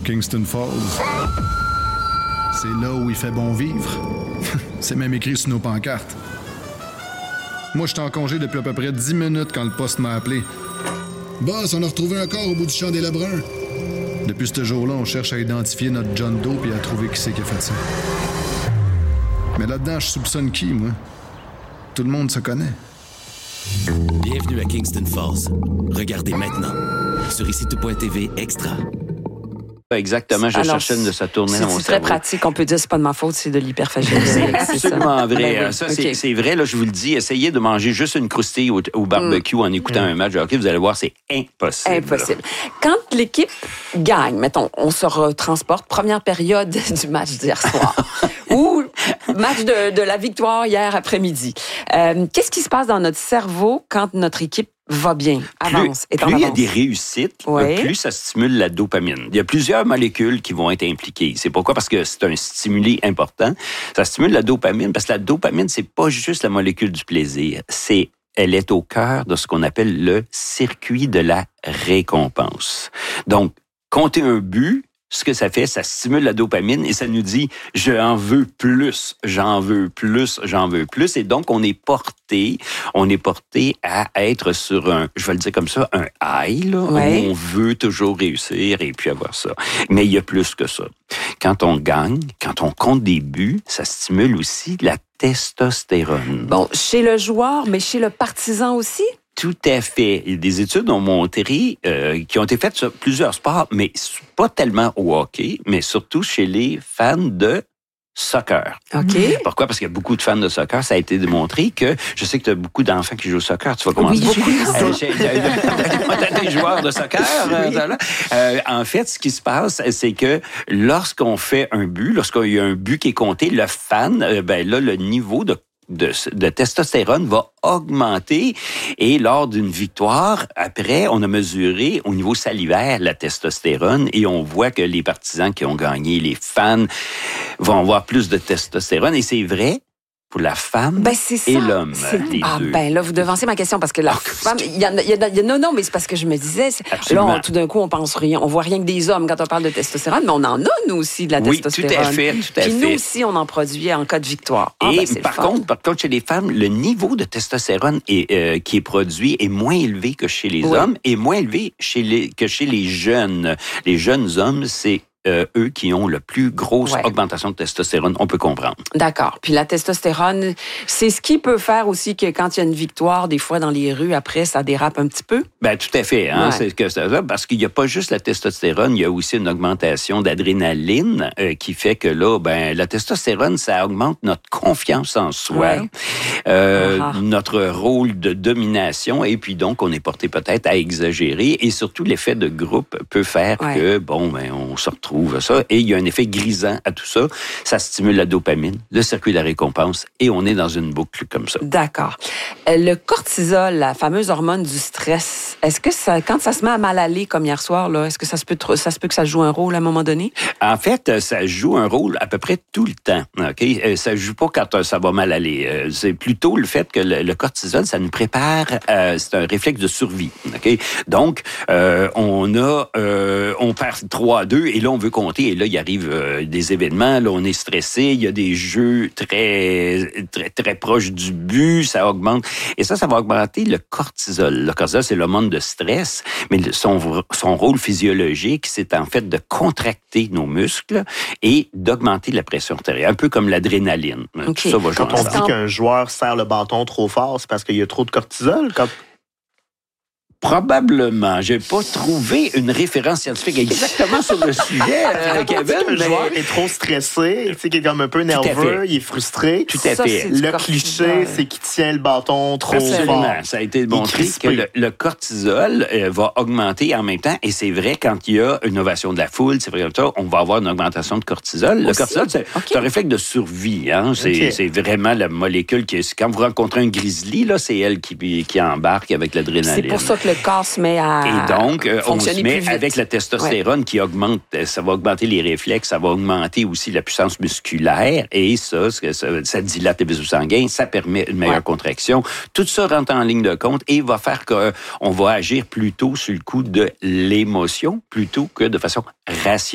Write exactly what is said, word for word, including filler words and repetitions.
Kingston Falls. C'est là où il fait bon vivre. C'est même écrit sur nos pancartes. Moi, j'étais en congé depuis à peu près dix minutes quand le poste m'a appelé. Boss, on a retrouvé un corps au bout du champ des Lebrun. Depuis ce jour-là, on cherche à identifier notre John Doe et à trouver qui c'est qui a fait ça. Mais là-dedans, je soupçonne qui, moi? Tout le monde se connaît. Bienvenue à Kingston Falls. Regardez maintenant sur ici tout point t v extra. Exactement, je Alors, cherchais une de sa tournée c'est, dans mon c'est très cerveau. pratique. On peut dire c'est pas de ma faute, c'est de l'hyperphagie. C'est absolument vrai. Ben oui. Ça, Okay. c'est, c'est vrai, là, je vous le dis. Essayez de manger juste une croustille au, au barbecue mm. en écoutant mm. un match de hockey. Vous allez voir, c'est impossible. Impossible. Quand l'équipe gagne, mettons, on se retransporte, première période du match d'hier soir, ou match de, de la victoire hier après-midi. Euh, qu'est-ce qui se passe dans notre cerveau quand notre équipe va bien, avance, plus, est en plus il y a avance. des réussites, oui. plus ça stimule la dopamine. Il y a plusieurs molécules qui vont être impliquées. C'est pourquoi? Parce que c'est un stimuli important. Ça stimule la dopamine, parce que la dopamine, c'est pas juste la molécule du plaisir. C'est, elle est au cœur de ce qu'on appelle le circuit de la récompense. Donc, compter un but, ce que ça fait, ça stimule la dopamine et ça nous dit « je en veux plus, j'en veux plus, j'en veux plus ». Et donc, on est porté, on est porté à être sur un, je vais le dire comme ça, un high, là, ouais. où on veut toujours réussir et puis avoir ça. Mais il y a plus que ça. Quand on gagne, quand on compte des buts, ça stimule aussi la testostérone. Bon, chez le joueur, mais chez le partisan aussi? Tout à fait. Il y a des études ont montré, euh, qui ont été faites sur plusieurs sports, mais pas tellement au hockey, mais surtout chez les fans de soccer. OK. Pourquoi? Parce qu'il y a beaucoup de fans de soccer. Ça a été démontré que, je sais que tu as beaucoup d'enfants qui jouent au soccer. Tu vas commencer. Oui, beaucoup. Euh, T'as des joueurs de soccer. Oui. Euh, euh, en fait, ce qui se passe, c'est que lorsqu'on fait un but, lorsqu'il y a un but qui est compté, le fan, euh, ben là, le niveau de De, de testostérone va augmenter et lors d'une victoire, après, on a mesuré au niveau salivaire la testostérone et on voit que les partisans qui ont gagné, les fans, vont avoir plus de testostérone et c'est vrai pour la femme ben, c'est ça. et l'homme. C'est... Ah deux. ben là, vous devancez ma question parce que la oh, femme, il y, a, il y a, non, non, mais c'est parce que je me disais, là, on, tout d'un coup, on pense rien, on voit rien que des hommes quand on parle de testostérone, mais on en a, nous aussi, de la oui, testostérone. tout à fait, tout à Puis fait. nous aussi, on en produit en cas de victoire. Ah, et ben, c'est par contre, par contre, chez les femmes, le niveau de testostérone est, euh, qui est produit est moins élevé que chez les oui. hommes et moins élevé chez les, que chez les jeunes. Les jeunes hommes, c'est Euh, eux qui ont la plus grosse ouais. augmentation de testostérone, on peut comprendre. D'accord. Puis la testostérone, c'est ce qui peut faire aussi que quand il y a une victoire, des fois dans les rues, après, ça dérape un petit peu? Ben tout à fait. Hein? Ouais. C'est que ça, parce qu'il n'y a pas juste la testostérone, il y a aussi une augmentation d'adrénaline euh, qui fait que là, ben la testostérone, ça augmente notre confiance en soi, ouais. euh, uh-huh. notre rôle de domination, et puis donc on est porté peut-être à exagérer, et surtout l'effet de groupe peut faire ouais. que, bon, ben on se retrouve ça, et il y a un effet grisant à tout ça. Ça stimule la dopamine, le circuit de la récompense, et on est dans une boucle comme ça. D'accord. Le cortisol, la fameuse hormone du stress, est-ce que ça, quand ça se met à mal aller, comme hier soir, là, est-ce que ça se peut, ça se peut que ça joue un rôle à un moment donné? En fait, ça joue un rôle à peu près tout le temps. Ok, ça joue pas quand ça va mal aller. C'est plutôt le fait que le, le cortisol, ça nous prépare. Euh, c'est un réflexe de survie. Ok, donc euh, on a, euh, on perd trois à deux, et là on veut compter, et là, il arrive euh, des événements, là, on est stressé, il y a des jeux très, très, très proches du but, ça augmente. Et ça, ça va augmenter le cortisol. Le cortisol, c'est l'hormone de stress, mais son, son rôle physiologique, c'est en fait de contracter nos muscles et d'augmenter la pression artérielle, un peu comme l'adrénaline. Okay. Tout ça va Quand on dit qu'un joueur serre le bâton trop fort, c'est parce qu'il y a trop de cortisol? Comme... Probablement. J'ai pas trouvé une référence scientifique exactement sur le sujet, euh, Kevin. Le mais... joueur est trop stressé, tu sais, qu'il est comme un peu nerveux, il est frustré. Tout à ça, fait. Le cliché, c'est qu'il tient le bâton trop Absolument. fort. Ça a été montré que le, le cortisol euh, va augmenter en même temps. Et c'est vrai, quand il y a une ovation de la foule, c'est vrai comme ça, on va avoir une augmentation de cortisol. Aussi? Le cortisol, c'est, okay. c'est un réflexe de survie. Hein? C'est, okay. c'est vraiment la molécule qui est... Quand vous rencontrez un grizzly, là, c'est elle qui, qui embarque avec l'adrénaline. C'est pour ça que le corps se met à Et donc, euh, on se met avec la testostérone ouais. qui augmente, ça va augmenter les réflexes, ça va augmenter aussi la puissance musculaire, et ça, ça, ça dilate les vaisseaux sanguins, ça permet une meilleure ouais. contraction. Tout ça rentre en ligne de compte et va faire qu'on va agir plutôt sur le coup de l'émotion plutôt que de façon rationnelle.